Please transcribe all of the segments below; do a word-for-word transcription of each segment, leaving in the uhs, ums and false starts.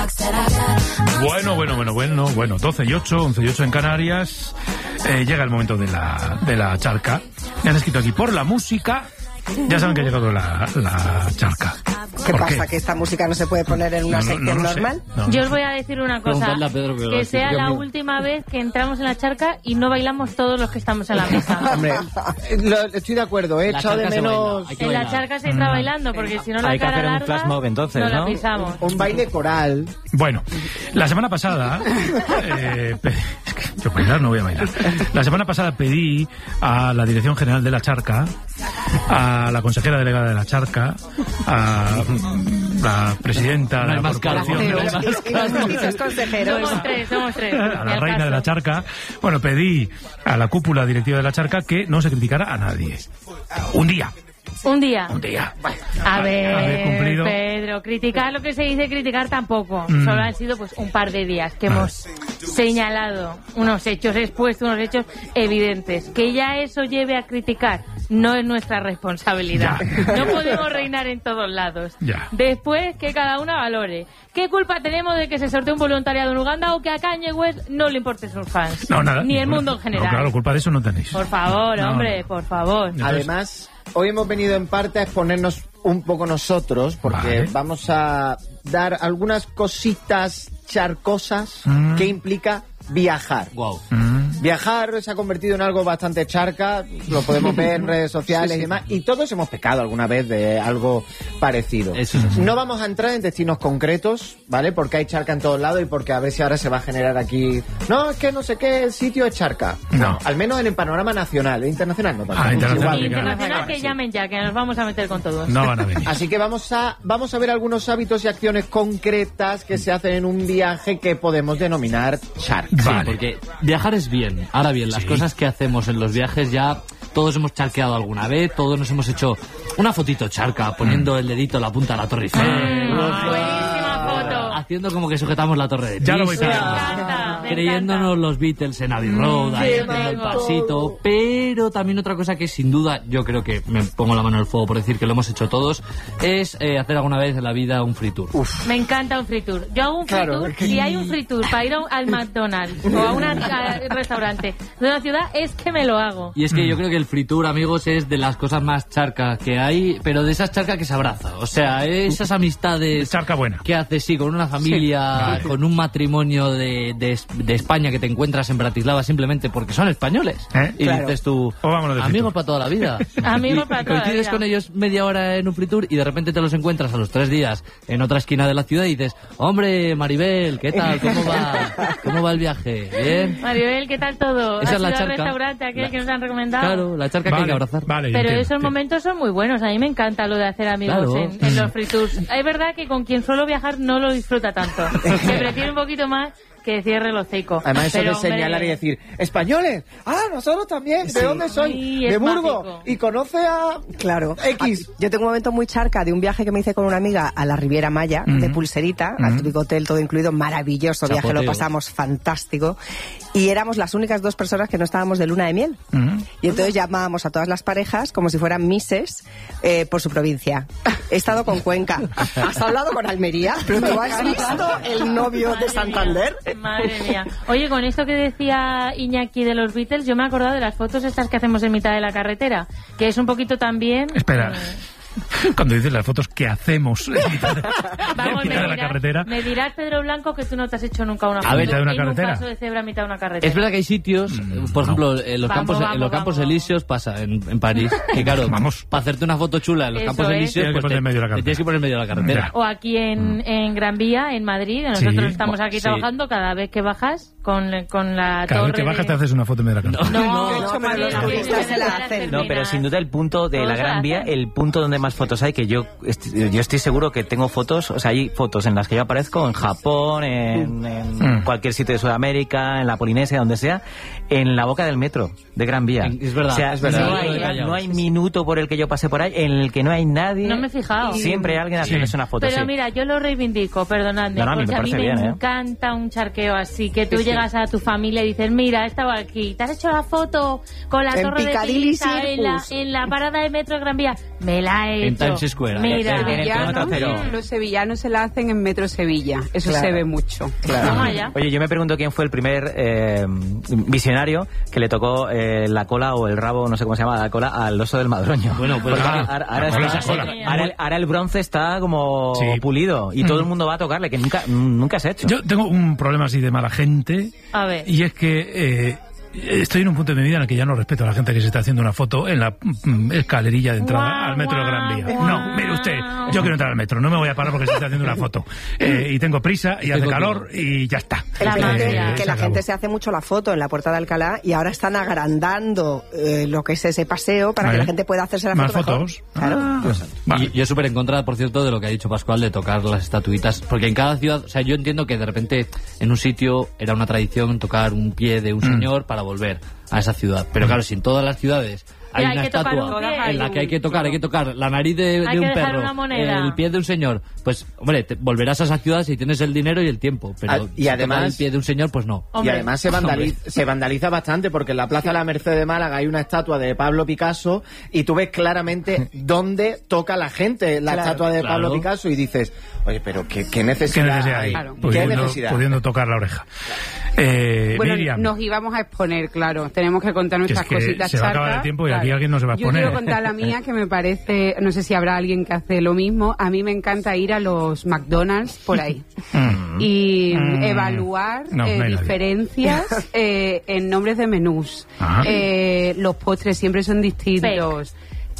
Bueno, bueno, bueno, bueno, bueno, doce y ocho, once y ocho en Canarias. Eh, llega el momento de la, de la charca. Me han escrito aquí por la música. Ya saben que ha llegado la, la charca. ¿Qué ¿Por pasa? qué? ¿Que esta música no se puede poner en una No, no, sección no lo sé. normal? No. Yo os voy a decir una cosa, Preguntadle a Pedro que que lo sea explique la a mí. última vez que entramos en la charca y no bailamos todos los que estamos en la mesa. Hombre, lo- estoy de acuerdo, he La echado de charca se baila, menos hay que En la bailar. charca se entra bailando, porque si no la Hay que cara hacer un larga, flash mob entonces, no la ¿no? pisamos. un baile coral. Bueno, la semana pasada, eh, pe- es que yo bailar no voy a bailar. La semana pasada pedí a la Dirección General de la Charca, a la consejera delegada de la Charca, a la presidenta No de hay la más corporación, cargo, no hay Pero, más y, y los ministros consejeros. Somos tres, somos tres. a la Al reina de la caso. Charca. Bueno, pedí a la cúpula directiva de la Charca que no se criticara a nadie. Un día, Un día. un día. A ver, Haber cumplido. Pedro, criticar lo que se dice criticar tampoco. Mm. Solo han sido pues un par de días que Vale. hemos señalado unos hechos, expuesto unos hechos evidentes. Que ya eso lleve a criticar no es nuestra responsabilidad. Ya. No podemos reinar en todos lados. Ya. Después que cada una valore. ¿Qué culpa tenemos de que se sortee un voluntariado en Uganda o que a Kanye West no le importen sus fans? No, nada. Ni el Ninguna. mundo en general. No, claro, culpa de eso no tenéis. Por favor, No, hombre, no. por favor. Entonces- Además, hoy hemos venido en parte a exponernos un poco nosotros, porque Vale. vamos a dar algunas cositas charcosas Mm. que implica viajar. Wow. Mm. Viajar se ha convertido en algo bastante charca, lo podemos ver en redes sociales y demás, y todos hemos pecado alguna vez de algo parecido. Eso es así. No vamos a entrar en destinos concretos, ¿vale? Porque hay charca en todos lados y porque a ver si ahora se va a generar aquí... No, es que no sé qué sitio es charca. No. Al menos en el panorama nacional, ¿eh? Internacional no pasa. Ah, internacional, Igual. claro. Internacional, que llamen ya, que nos vamos a meter con todos. No van a venir. Así que vamos a, vamos a ver algunos hábitos y acciones concretas que se hacen en un viaje que podemos denominar charca. Sí, Vale. porque viajar es bien. Ahora bien, las Sí. cosas que hacemos en los viajes ya todos hemos charqueado alguna vez, todos nos hemos hecho una fotito charca, poniendo el dedito en la punta de la Torre Eiffel. Mm, buenísima foto. Haciendo como que sujetamos la torre de Ya lo voy Pisa, pensando. Me encanta, me creyéndonos los Beatles en Abbey Road, ahí sí, haciendo el tengo. pasito. Pero también otra cosa que sin duda, yo creo que me pongo la mano en el fuego por decir que lo hemos hecho todos, es eh, hacer alguna vez en la vida un free tour. Me encanta un free tour. Yo hago un free Claro, tour. es que- Si hay un free tour para ir a un- al McDonald's o a un restaurante de una ciudad, es que me lo hago. Y es que yo creo que el free tour, amigos, es de las cosas más charcas que hay, pero de esas charcas que se abraza. O sea, esas amistades Charca buena. que haces, sí, con una familia, Vale. con un matrimonio de, de, de España que te encuentras en Bratislava simplemente porque son españoles. ¿Eh? Y Claro. dices tú, O vámonos de free amigos tour. para toda la vida. Amigos Y para toda la coincides vida. con ellos media hora en un free tour y de repente te los encuentras a los tres días en otra esquina de la ciudad y dices, hombre, Maribel, ¿qué tal? ¿Cómo va? ¿Cómo va el viaje? ¿Bien? Maribel, ¿qué tal todo? Esa ¿Has es la ido al charca. restaurante aquel La- que nos han recomendado? Claro, la charca que hay que abrazar. Vale, Pero entiendo, esos entiendo. momentos son muy buenos. A mí me encanta lo de hacer amigos Claro. en, en los free tours. Es verdad que con quien suelo viajar no lo disfruta tanto. Que prefiero un poquito más que cierre el hocico. Además, eso Pero, de hombre, señalar y decir, españoles, ah, nosotros también, ¿de Sí. dónde soy? Sí, es de Burgos. mágico. Y conoce a... Claro. X. Ah, Yo tengo un momento muy charca de un viaje que me hice con una amiga a la Riviera Maya, de Pulserita, al típico hotel, todo incluido, maravilloso viaje, lo Chapoteos. pasamos fantástico. Y éramos las únicas dos personas que no estábamos de luna de miel. Mm. Y entonces llamábamos a todas las parejas como si fueran mises eh, por su provincia. He estado con Cuenca. ¿Has hablado con Almería? ¿Pero has visto el novio de Madre Santander? mía, madre mía. Oye, con esto que decía Iñaki de los Beatles, yo me he acordado de las fotos estas que hacemos en mitad de la carretera, que es un poquito también... Espera. eh, Cuando dices las fotos que hacemos en mitad de, Vamos, en me mitad de la dirás, carretera. me dirás, Pedro Blanco, que tú no te has hecho nunca una A foto ver, ¿mitad de una en carretera? un paso de cebra a mitad de una carretera. Es verdad que hay sitios, eh, por ejemplo, en los Vamos, campos, en vamos, los campos vamos. elíseos pasa en, en París, que claro, Vamos. para hacerte una foto chula en los Eso campos es. elíseos, Tienes que pues poner te, en medio de la te carretera. tienes que poner en medio de la carretera. Ya. O aquí en, en Gran Vía, en Madrid, nosotros Sí. estamos aquí Sí. trabajando, cada vez que bajas con, con la Cada torre vez que bajas de- te haces una foto en medio de la carretera. No, De hecho, más pero bien, los más bien, turistas se la las hacen. No, pero sin duda el punto de Todos la se la Gran Vía, hacen. el punto donde más fotos hay, que yo, est- yo estoy seguro que tengo fotos, o sea, hay fotos en las que yo aparezco en Japón, en, en Mm. cualquier sitio de Sudamérica, en la Polinesia, donde sea, en la boca del metro de Gran Vía. En- es verdad, O sea, es verdad. No Sí, hay, sí, no hay sí, sí. minuto por el que yo pase por ahí en el que no hay nadie. No me he fijado. Siempre hay alguien haciéndose una foto. Pero sí. mira, yo lo reivindico, perdonadme, No, no, a mí me porque a mí me parece bien, ¿eh? encanta un charqueo así, que tú llegas a tu familia y dices, mira, he estado aquí, ¿te has hecho la foto con la En torre de Piccadilly Pisa en la, Circus. en la parada de metro de Gran Vía? Me la he En hecho. Times Square. Mira, En el kilómetro cero. Los sevillanos se la hacen en Metro Sevilla. Eso Claro. se ve mucho. Toma ya. Oye, yo me pregunto quién fue el primer eh, visionario que le tocó eh, la cola o el rabo, no sé cómo se llama, la cola al oso del Madroño. Bueno, pues Porque ahora- ahora, ahora la cola está- esa cola. ahora el, ahora el bronce está como Sí. pulido y todo el mundo va a tocarle, que nunca, nunca se ha hecho. Yo tengo un problema así de mala gente. A ver. Y es que eh, estoy en un punto de mi vida en el que ya no respeto a la gente que se está haciendo una foto en la mm, escalerilla de entrada Guau, al metro de Gran Vía. guau, No, guau. mire usted, yo quiero entrar al metro, no me voy a parar porque se está haciendo una foto. Eh, y tengo prisa y hace Tengo calor y ya está. El La tema magia. que, que se la acabó. gente se hace mucho la foto en la Puerta de Alcalá y ahora están agrandando eh, lo que es ese paseo para que Vale. la gente pueda hacerse la Más foto mejor. fotos. Claro. Ah, vale. Y yo súper en contra, por cierto, de lo que ha dicho Pascual de tocar las estatuitas, porque en cada ciudad, o sea, yo entiendo que de repente en un sitio era una tradición tocar un pie de un Mm. señor para volver a esa ciudad, pero claro, si en todas las ciudades hay Ya, hay una que tocar estatua un pie. en la que hay que tocar, hay que tocar la nariz de, de Hay que un dejar perro, una moneda. el pie de un señor, pues, hombre, te volverás a esa ciudad si tienes el dinero y el tiempo, pero Ah, y si además- tocar el pie de un señor, pues no. Y Hombre. además se vandaliza, se vandaliza bastante porque en la Plaza de la Merced de Málaga hay una estatua de Pablo Picasso y tú ves claramente dónde toca la gente la Claro. estatua de Claro. Pablo Picasso y dices, oye, pero ¿qué, qué necesidad, ¿Qué necesidad hay? hay? Claro. ¿Qué Pudiendo, necesidad? pudiendo tocar la oreja. Eh, Bueno, Miriam. nos íbamos a exponer, claro. Tenemos que contar Que es nuestras que cositas se va a acabar charcas, el tiempo y aquí claro. alguien no se va a Yo exponer. quiero contar la mía, que me parece, no sé si habrá alguien que hace lo mismo. A mí me encanta ir a los McDonald's por ahí Mm. y Mm. evaluar No, eh, no hay nadie. diferencias eh, en nombres de menús. Ajá. Eh, los postres siempre son distintos.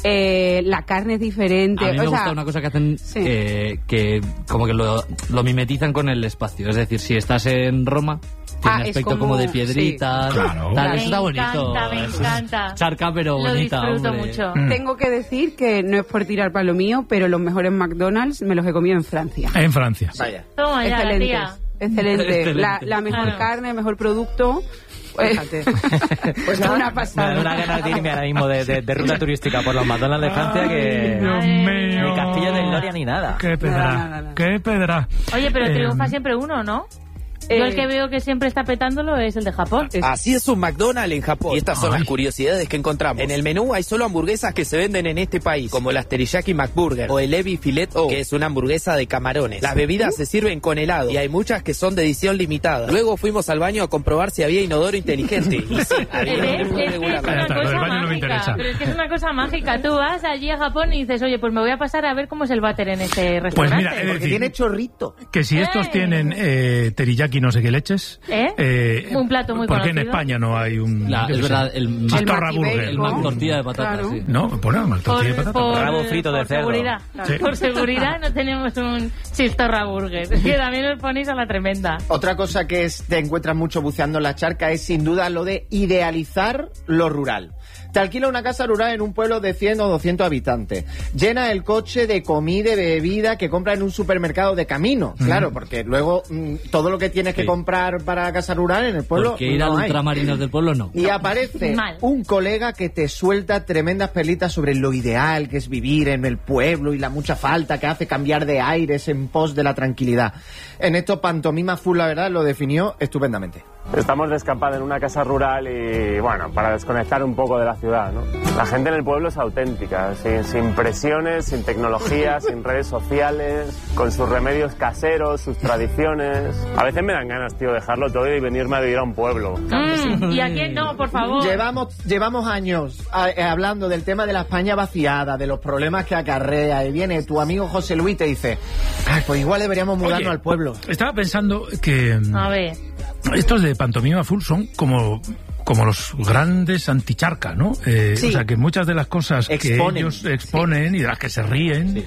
Eh, la carne es diferente. A mí me o sea, gusta una cosa que hacen sí. eh, que como que lo, lo mimetizan con el espacio. Es decir, si estás en Roma, tiene Ah, es aspecto como, como- de piedritas. sí. Claro. Tal, Me eso está bonito. encanta, me Eso es encanta. Charca, pero Lo bonita, disfruto hombre. mucho. Mm. Tengo que decir que no es por tirar para lo mío, pero los mejores McDonald's me los he comido en Francia. En Francia. Vaya. Toma ya, la Excelentes, tía. excelente. Excelente. La, la mejor Claro. carne, el mejor producto. Fíjate. Pues nada, una Me da pasada. una ganas de irme ahora mismo de, de- de ruta turística por los McDonald's de Francia Ay, que Dios Ay, mío. ni Castillo de Gloria ni nada. Qué pedra, Nada, nada, nada. qué pedra. Oye, pero Eh, triunfa siempre uno, ¿no? Eh, Yo el que veo que siempre está petándolo es el de Japón. Es- Así es un McDonald's en Japón. Y estas son Ay. las curiosidades que encontramos. En el menú hay solo hamburguesas que se venden en este país, como las Teriyaki McBurger o el Ebi Filet O, que es una hamburguesa de camarones. Las bebidas se sirven con helado y hay muchas que son de edición limitada. Luego fuimos al baño a comprobar si había inodoro inteligente. Y sí, había ¿Ves? uno Es que es regular. Ya una está, lo del cosa baño no me mágica. interesa. Pero es que es una cosa mágica. Tú vas allí a Japón y dices, oye, pues me voy a pasar a ver cómo es el váter en ese restaurante. Pues mira, he de Porque decir tiene chorrito. que si estos ¡Eh! tienen eh, teriyaki no sé qué leches, ¿Eh? eh, Un plato muy ¿por qué en conocido. España no hay un La- yo es qué sé, verdad, el chistorra Mac- burger? El ¿no? Mac tortilla de patatas, Claro. sí. No, ponemos mal tortilla de Por, patata. por- Rabo frito de por cerdo. seguridad. Sí. Por seguridad no tenemos un chistorra burger. Es que también os ponéis a la tremenda. Otra cosa que es- te encuentras mucho buceando en la charca es sin duda lo de idealizar lo rural. Te alquila una casa rural en un pueblo de cien o doscientos habitantes. Llena el coche de comida y bebida que compra en un supermercado de camino. Claro, porque luego mm, todo lo que tienes que Sí. comprar para la casa rural en el pueblo Porque ir no al hay. ultramarinos del pueblo no. Y aparece Mal. un colega que te suelta tremendas perlitas sobre lo ideal que es vivir en el pueblo y la mucha falta que hace cambiar de aires en pos de la tranquilidad. En esto Pantomima Full, la verdad, lo definió estupendamente. Estamos de escapada en una casa rural y, bueno, para desconectar un poco de la ciudad, ¿no? La gente en el pueblo es auténtica, sin, sin presiones, sin tecnología, sin redes sociales, con sus remedios caseros, sus tradiciones. A veces me dan ganas, tío, dejarlo todo y venirme a vivir a un pueblo. Mm, ¿Y a quién no, por favor? Llevamos, llevamos años a- eh, hablando del tema de la España vaciada, de los problemas que acarrea, y viene tu amigo José Luis y te dice, "Ay, pues igual deberíamos mudarnos Oye, al pueblo". Estaba pensando que mm, A ver. estos de Pantomima Full son como como los grandes anticharca, ¿no? Eh, Sí. O sea, que muchas de las cosas Exponen. que ellos exponen y de las que se ríen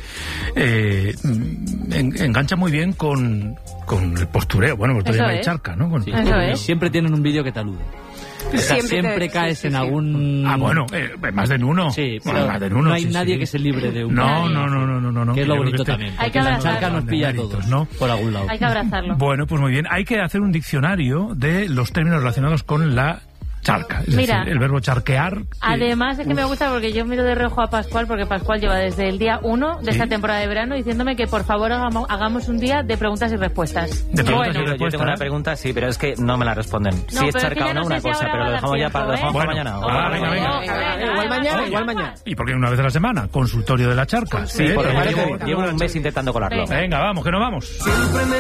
eh, mm, en- enganchan muy bien con, con el postureo. Bueno, pues Eso llama es. charca, ¿no? Con- Sí. Eso Y es. siempre tienen un vídeo que te alude. O sea, Siempre siempre, te- caes sí, sí, en sí. algún... Ah, bueno, eh, más de en uno. Sí, Bueno, pero más de en uno, no hay sí, nadie sí. que se libre de un... No, no, no, no, no, no, no. Que es lo Yo creo bonito este- también. Hay Porque que la abrazarlo. charca nos pilla a Méritos, todos, ¿no? por algún lado. Hay que abrazarlo. Bueno, pues muy bien. Hay que hacer un diccionario de los términos relacionados con la charca. Es Mira, decir, el verbo charquear. Además es que uf. me gusta porque yo miro de reojo a Pascual, porque Pascual lleva desde el día uno de ¿Sí? esta temporada de verano diciéndome que por favor hagamos, hagamos un día de preguntas y respuestas. De preguntas Bueno, y respuestas. Yo tengo una pregunta, sí, pero es que no me la responden. No, si pero es es que charca ya o no no, sé una si cosa, ahora pero va lo a dejamos dar ya para, lo tiempo, dejamos ¿eh? para mañana. Bueno, ah, venga, venga. Oh, venga, Igual mañana, venga. igual mañana. Y porque una vez a la semana, consultorio de la charca. Sí, ¿eh? porque Eh, llevo, llevo un mes intentando colarlo. Venga. Venga, vamos, que nos vamos.